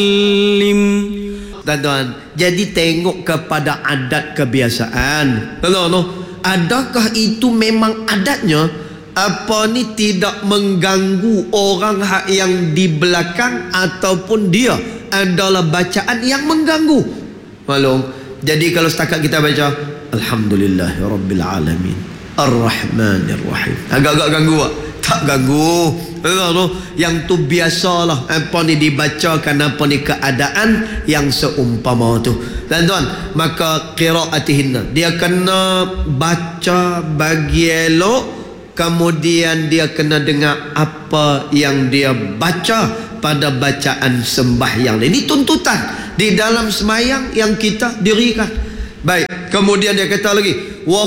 Tuan-tuan, jadi tengok kepada adat kebiasaan. Adakah itu memang adatnya? Apa ni tidak mengganggu orang yang di belakang, ataupun dia adalah bacaan yang mengganggu? Malum. Jadi kalau setakat kita baca Alhamdulillahirabbil alamin Ar-Rahmanir-Rahim, agak-agak ganggu tak? Tak ganggu. Yang tu biasalah apa ni dibacakan, apa ni keadaan yang seumpama tu. Tuan-tuan, maka qiraatihinna, dia kena baca bagi elok, kemudian dia kena dengar apa yang dia baca pada bacaan sembahyang. Ini tuntutan di dalam sembahyang yang kita dirikan. Baik, kemudian dia kata lagi wa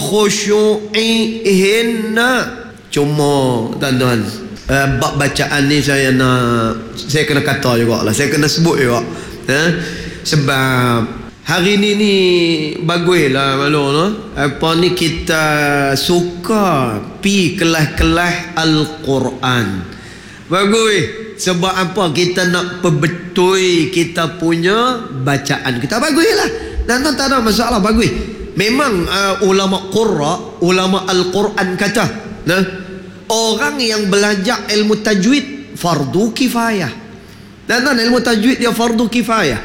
khusyu'ihinna. Cuma tuan-tuan, bab bacaan ni saya kena kata juga lah, saya kena sebut juga, sebab hari ni bagus lah maklum, apa ni kita suka pi kelas-kelas Al-Quran. Bagus. Sebab apa? Kita nak perbetul kita punya bacaan kita. Bagus lah. Dan tak ada masalah, bagus. Memang ulama qurra, ulama Al-Quran kata, orang yang belajar ilmu tajwid fardu kifayah. Dan ilmu tajwid dia fardu kifayah.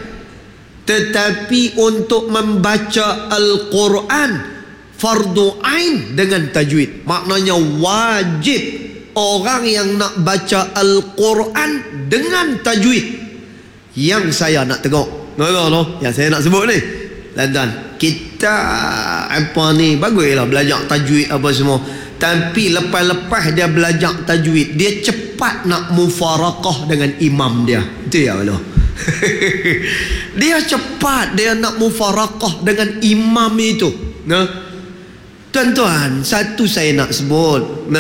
Tetapi untuk membaca Al-Quran fardu ain dengan tajwid. Maknanya wajib orang yang nak baca Al-Quran dengan tajwid. Yang saya nak tengok, yang saya nak sebut ni, dan kita apa ni baguslah belajar tajwid apa semua, tapi lepas-lepas dia belajar tajwid, dia cepat nak mufaraqah dengan imam dia. Itu ya Allah. Dia cepat dia nak mufaraqah dengan imam itu. Tuan-tuan, satu saya nak sebut,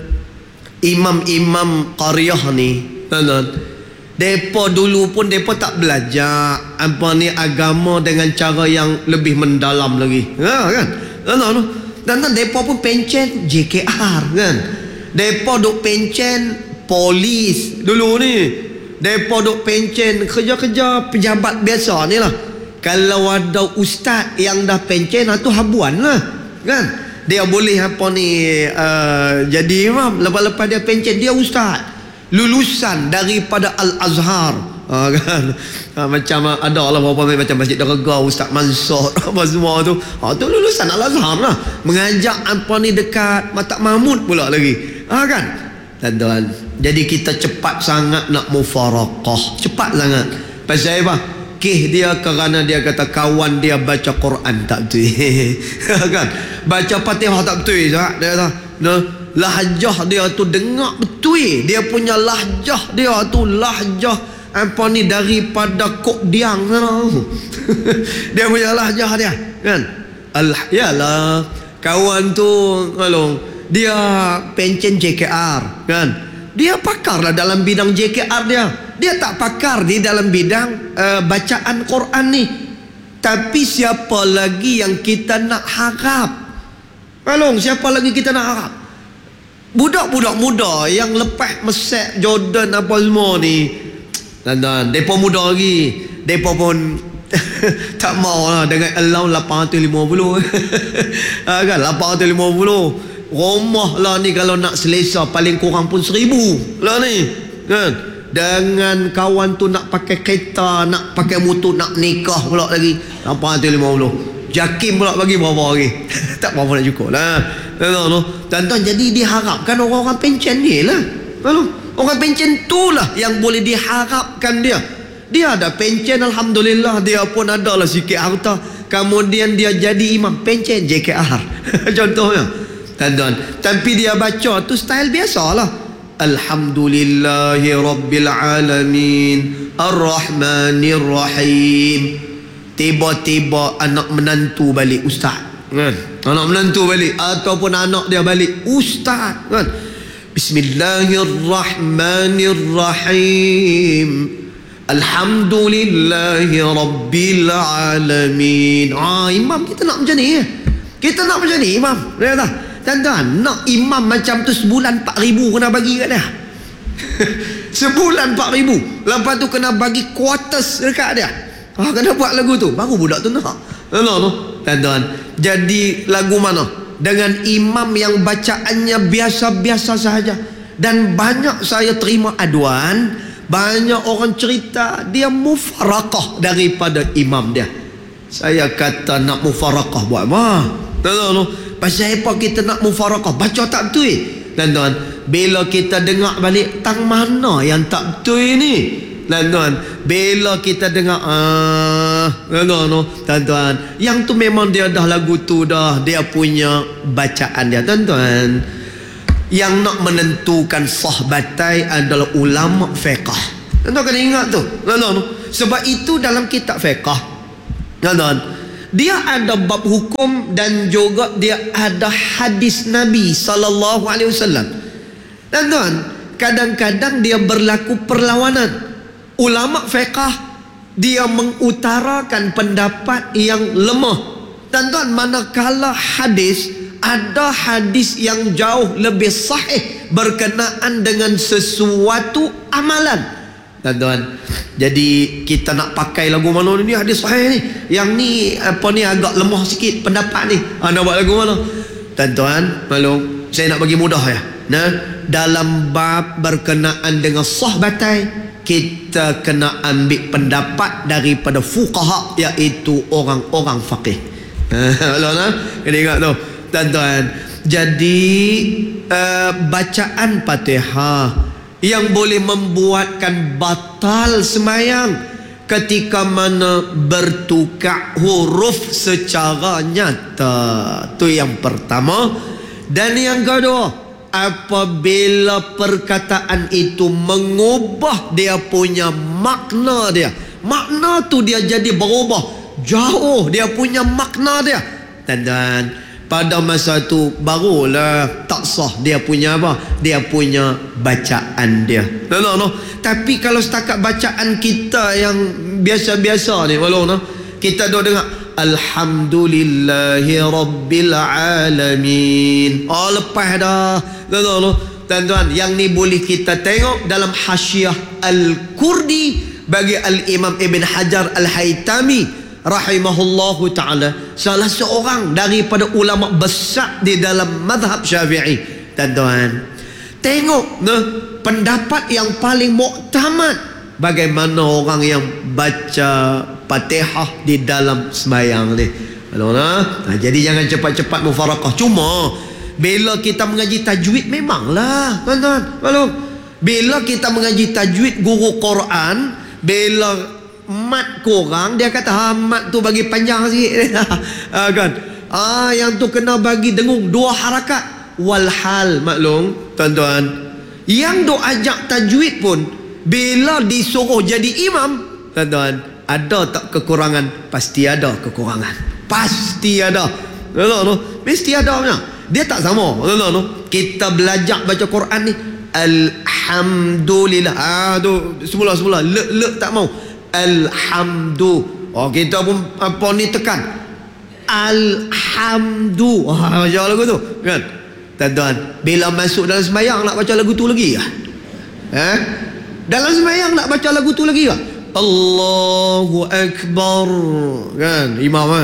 imam-imam qaryah ni, depa dulu pun depa tak belajar apa ni agama dengan cara yang lebih mendalam lagi, kan? Dan depa pun pencen JKR, kan? Depa duk pencen polis dulu ni. Depa duk pencen kerja-kerja pejabat biasa ni lah. Kalau ada ustaz yang dah pencen, tu habuan lah, kan? Dia boleh apa ni jadi imam. Lepas-lepas dia pencen, dia ustaz lulusan daripada Al-Azhar, kan? Macam ada lah berapa macam Masjid Darga, Ustaz Mansur apa semua tu, tu lulusan Al-Azhar lah, mengajar apa ni dekat Matak Mahmud pula lagi, kan? Tuan-tuan, jadi kita cepat sangat nak mufaraqah, cepat sangat. Pasal apa? Dia kerana dia kata kawan dia baca Quran tak betul, kan? Baca Fatihah tak betul, dia kata lahjah dia tu dengar betul, dia punya lahjah dia tu lahjah apa ni daripada Kok Diang. Dia punya lahjah dia, kan? Yalah, kawan tu kalau dia pencen JKR, kan? Dia pakar lah dalam bidang JKR dia. Dia tak pakar di dalam bidang bacaan Quran ni. Tapi siapa lagi yang kita nak harap? Siapa lagi kita nak harap? Budak-budak muda yang lepas mesek Jordan apa semua ni, dan depa muda lagi, depa pun tak mau lah dengan allowance 850. Kan 850 rumah lah ni, kalau nak selesa paling kurang pun 1,000 lah ni, kan? Dengan kawan tu nak pakai kereta, nak pakai motor, nak nikah pula lagi 850. Jakim pula bagi berapa lagi? Tak berapa nak cukup lah. Tuan-tuan, jadi diharapkan orang-orang pencen ni lah. Orang pencen tu lah yang boleh diharapkan dia. Dia ada pencen, alhamdulillah, dia pun ada lah sikit harta. Kemudian dia jadi imam pencen JKR. Contohnya. Tuan-tuan, tapi dia baca tu style biasa lah. Alhamdulillahi Rabbil Alamin Ar-Rahmanir-Rahim. Tiba-tiba anak menantu balik ustaz, kan? Anak menantu balik, ataupun anak dia balik ustaz, kan? Bismillahirrahmanirrahim Alhamdulillahi Rabbil Alamin. Imam kita nak macam ni, kita nak macam ni imam. Dia kata, tuan-tuan, nak imam macam tu sebulan 4,000 kena bagi kat dia. Sebulan 4,000. Lepas tu kena bagi quarters dekat dia. Kena buat lagu tu. Baru budak tu nak. Tuan-tuan. Jadi lagu mana? Dengan imam yang bacaannya biasa-biasa sahaja. Dan banyak saya terima aduan, banyak orang cerita dia mufarakah daripada imam dia. Saya kata nak mufarakah buat apa? Tuan-tuan, pasal apa kita nak mufarakah? Baca tak betul. Tuan-tuan, bila kita dengar balik, tang mana yang tak betul ini? Tuan-tuan, bila kita dengar tuan-tuan, yang tu memang dia dah lagu tu dah, dia punya bacaan dia. Tuan-tuan, yang nak menentukan sah batai adalah ulama fiqh. Tuan-tuan kena ingat tu. Tuan-tuan, sebab itu dalam kitab fiqh, tuan-tuan, dia ada bab hukum dan juga dia ada hadis Nabi SAW. Tuan-tuan, kadang-kadang dia berlaku perlawanan. Ulama fiqh dia mengutarakan pendapat yang lemah. Tuan-tuan, manakala hadis, ada hadis yang jauh lebih sahih berkenaan dengan sesuatu amalan. Tuan-tuan, jadi kita nak pakai lagu mana ni? Hadis sahih ni. Yang ni apa ni agak lemah sikit pendapat ni. Nak buat lagu mana? Tuan-tuan, maklum, saya nak bagi mudah ya. Dalam bab berkenaan dengan sah batai, kita kena ambil pendapat daripada fuqaha, iaitu orang-orang faqih. Kena ingat tu, tuan-tuan. Jadi bacaan Fatihah yang boleh membuatkan batal semayang ketika mana bertukar huruf secara nyata. Tu yang pertama. Dan yang kedua, apabila perkataan itu mengubah dia punya makna dia, makna tu dia jadi berubah jauh, dia punya makna dia. Tuan-tuan, pada masa tu barulah tak sah dia punya apa? Dia punya bacaan dia. No. Tapi kalau setakat bacaan kita yang biasa-biasa ni, kita dah dengar Alhamdulillahi Rabbil Alamin. Lepas dah. Tuan-tuan, yang ni boleh kita tengok dalam Hasyiah Al-Kurdi bagi Al-Imam Ibn Hajar Al-Haytami rahimahullahu ta'ala, salah seorang daripada ulama besar di dalam mazhab Syafi'i. Tuan-tuan, tengok pendapat yang paling muktamad bagaimana orang yang baca Fatihah di dalam sembahyang ni. Jadi jangan cepat-cepat mufarakah. Cuma bila kita mengaji tajwid, memanglah tuan-tuan, bila kita mengaji tajwid, guru Quran bila mat korang, dia kata mat tu bagi panjang sikit. Kan? Yang tu kena bagi dengung 2 harakat. Walhal, maklum tuan-tuan, yang duk ajak tajwid pun bila disuruh jadi imam, tuan-tuan, ada tak kekurangan? Pasti ada kekurangan. Pasti ada. Mesti ada punya. Dia tak sama. Kita belajar baca Quran ni, Alhamdulillah. Tu semula-semula le tak mau. Alhamdu. Kita pun apa ni tekan. Alhamdu. Baca lagu tu kan. Tuan-tuan, bila masuk dalam sembahyang nak baca lagu tu lagi ke? Dalam sembahyang nak baca lagu tu lagi ke? Allahu Akbar kan imam kan.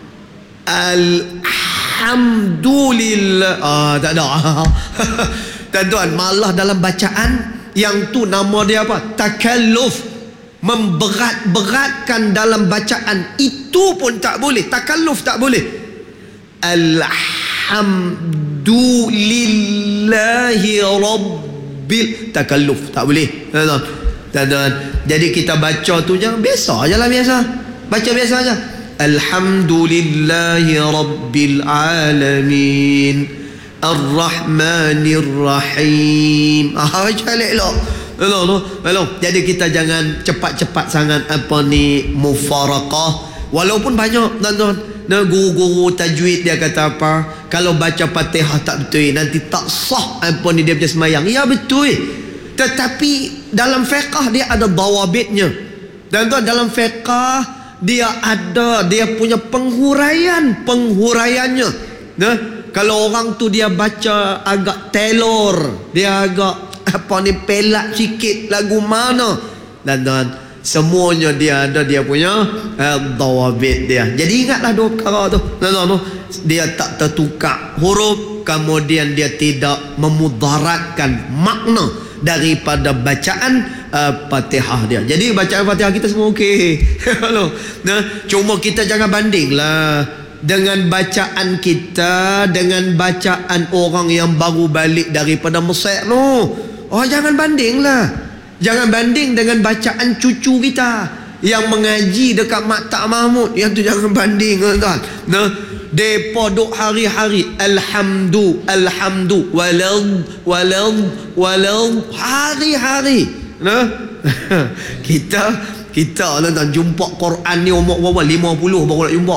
Alhamdulillah. Tak ada. Tuan-tuan, malah dalam bacaan yang tu nama dia apa? Takalluf. Memberat-beratkan dalam bacaan itu pun tak boleh. Takalluf tak boleh. Alhamdulillahi Rabbil. Takalluf tak boleh. Tuan-tuan, jadi kita baca tu jangan biasa je lah, biasa. Baca biasa aja. Alhamdulillahi Rabbil Alamin Ar-Rahmanir Rahim. Baca elok. Jadi kita jangan cepat-cepat sangat apa ni mufarakah. Walaupun banyak tuan-tuan, guru-guru tajwid dia kata apa, kalau baca Fatihah tak betul nanti tak sah apa ni dia punya sembahyang. Ya betul. Tetapi dalam fiqh dia ada dawabitnya. Tuan-tuan, dalam fiqh dia ada dia punya penghuraiannya. Kalau orang tu dia baca agak telur, dia agak pelak sikit lagu mana. Dan semuanya dia ada dia punya dawabit dia. Jadi ingatlah dua perkara tu. Dia tak tertukar huruf, kemudian dia tidak memudaratkan makna daripada bacaan Fatihah dia. Jadi bacaan Fatihah kita semua okey. Cuma kita jangan bandinglah dengan bacaan kita dengan bacaan orang yang baru balik daripada Mesir tu. Jangan bandinglah. Jangan banding dengan bacaan cucu kita yang mengaji dekat Maktab Mahmud. Yang tu jangan banding, tuan. Depa duk hari-hari alhamdu walad hari-hari. Kita tuan jumpa Quran ni umur berapa? 50 baru nak jumpa.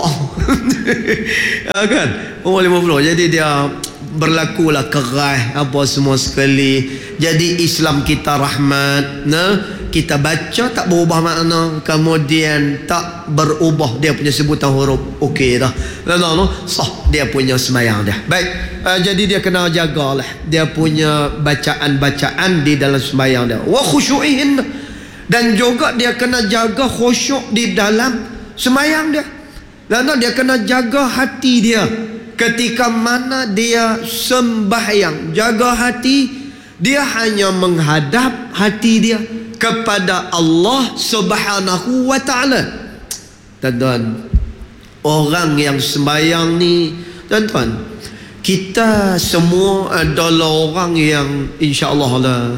Kan? Umur 50. Jadi dia berlakulah keras apa semua sekali. Jadi Islam kita rahmat. Kita baca tak berubah makna, kemudian tak berubah dia punya sebutan huruf, okey dah. Sah dia punya sembahyang dia. Baik, jadi dia kena jagalah dia punya bacaan-bacaan di dalam sembahyang dia. Wa khusyu'ihin, dan juga dia kena jaga khusyuk di dalam sembahyang dia. Dan dia kena jaga hati dia ketika mana dia sembahyang. Jaga hati dia, hanya menghadap hati dia kepada Allah Subhanahu wa ta'ala. Tuan-tuan, orang yang sembahyang ni, tuan-tuan, kita semua adalah orang yang insya-Allah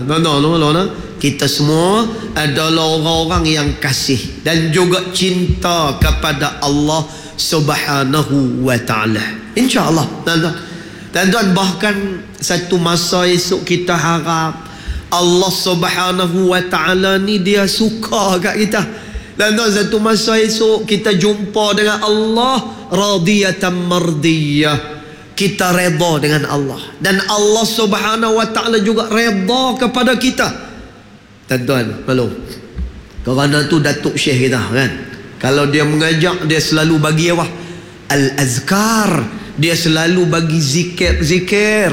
kita semua adalah orang-orang yang kasih dan juga cinta kepada Allah Subhanahu wa ta'ala. Insya-Allah, tuan-tuan, bahkan satu masa esok kita harap Allah Subhanahu wa ta'ala ni dia suka kat kita. Dan satu masa esok kita jumpa dengan Allah radiyatan mardiyah. Kita redha dengan Allah, dan Allah Subhanahu wa ta'ala juga redha kepada kita. Tuan-tuan, malu. Kerana tu Datuk Syekh kita kan, kalau dia mengajak, dia selalu bagi apa? Al-azkar. Dia selalu bagi zikir-zikir.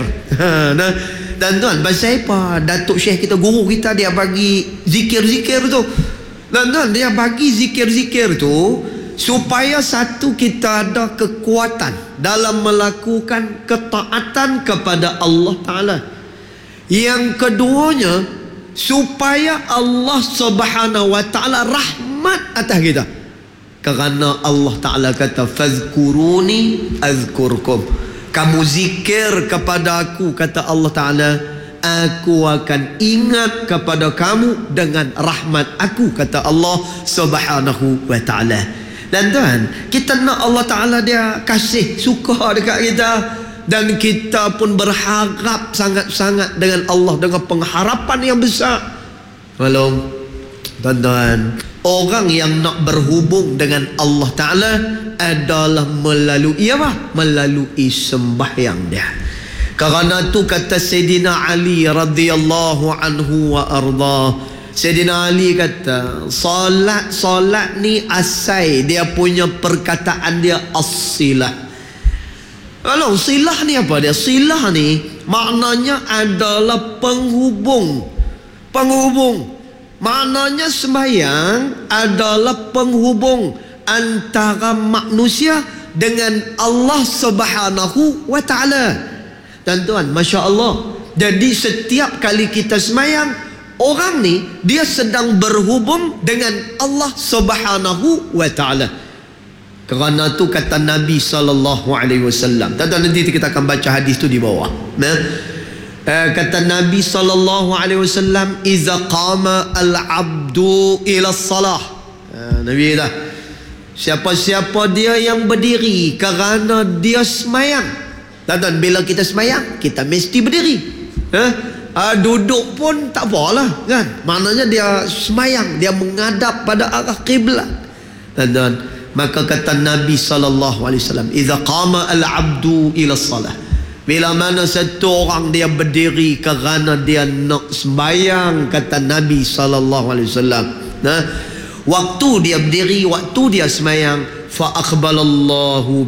Dan tuan, pasal apa? Datuk Syekh kita, guru kita, dia bagi zikir-zikir tu. Dan tuan, dia bagi zikir-zikir tu supaya satu, kita ada kekuatan dalam melakukan ketaatan kepada Allah Ta'ala. Yang keduanya, supaya Allah Subhanahu wa ta'ala rahmat atas kita. Kerana Allah Ta'ala kata, fazkuruni azkurkum. Kamu zikir kepada aku, kata Allah Ta'ala, aku akan ingat kepada kamu dengan rahmat aku, kata Allah Subhanahu wa ta'ala. Dan tuan, kita nak Allah Ta'ala dia kasih, suka dekat kita, dan kita pun berharap sangat-sangat dengan Allah, dengan pengharapan yang besar. Walau tuan-tuan, orang yang nak berhubung dengan Allah Ta'ala adalah melalui apa? Melalui sembahyang dia. Kerana tu kata Sayyidina Ali radhiyallahu anhu wa arda, Sayyidina Ali kata, solat ni asal dia punya perkataan dia as-silah. Kalau silah ni apa dia? Silah ni maknanya adalah penghubung. Maknanya sembahyang adalah penghubung antara manusia dengan Allah Subhanahu wa ta'ala. Dan tuan, Masya Allah, jadi setiap kali kita sembahyang, orang ni dia sedang berhubung dengan Allah Subhanahu wa ta'ala. Kerana tu kata Nabi SAW. Tuan-tuan, nanti kita akan baca hadis tu di bawah. Kata Nabi SAW, iza qama al-abdu ila salah. Nabi kata, siapa-siapa dia yang berdiri kerana dia semayang. Tuan-tuan, bila kita semayang, kita mesti berdiri. Duduk pun tak apalah kan. Maknanya dia semayang, dia menghadap pada arah kiblat. Tuan-tuan, maka kata Nabi SAW, iza qama al-abdu ila salah. Bila mana satu orang dia berdiri kerana dia nak sembahyang, kata Nabi SAW, waktu dia berdiri, waktu dia sembahyang, fa aqbalallahu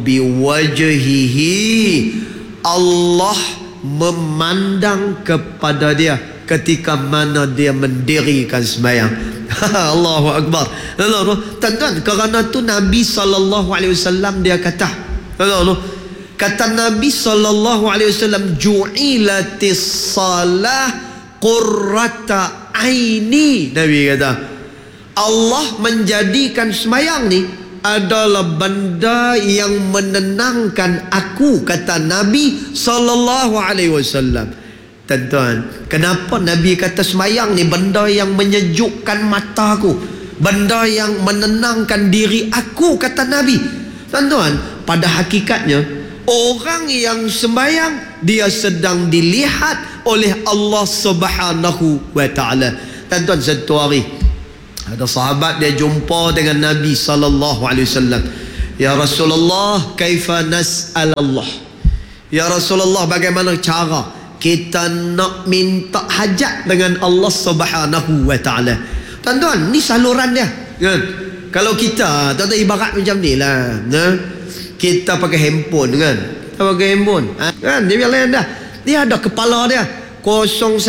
biwajhihi, Allah memandang kepada dia ketika mana dia mendirikan sembahyang. Allahu Akbar. Tuan-tuan, kerana tu Nabi SAW dia kata, kata Nabi SAW, ju'ilatis salah qurrata aini. Nabi kata, Allah menjadikan sembahyang ni adalah benda yang menenangkan aku, kata Nabi SAW. Tuan-tuan, kenapa Nabi kata sembahyang ni benda yang menyejukkan mataku, benda yang menenangkan diri aku, kata Nabi. Tuan-tuan, pada hakikatnya orang yang sembahyang dia sedang dilihat oleh Allah Subhanahu wa taala. Tuan-tuan, satu hari ada sahabat dia jumpa dengan Nabi SAW. Ya Rasulullah, kaifa nas'al Allah? Ya Rasulullah, bagaimana cara kita nak minta hajat dengan Allah Subhanahu wa taala? Tuan-tuan, ni saluran dia, kan? Kalau kita, tuan-tuan, ibarat macam ni lah, kita pakai handphone, kan? Kita pakai handphone, kan? Dia biar lain dah. Dia ada kepala dia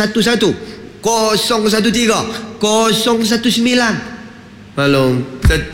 011 013 019. Tolong